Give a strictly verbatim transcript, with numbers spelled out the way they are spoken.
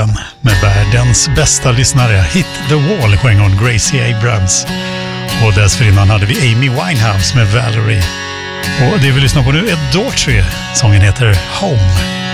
världen med världens bästa lyssnare. Hit the Wall sjöng hon Gracie Abrams. Och dessförinnan hade vi Amy Winehouse med Valerie. Och det vi lyssnar på nu är Daughtry. Sången heter Home.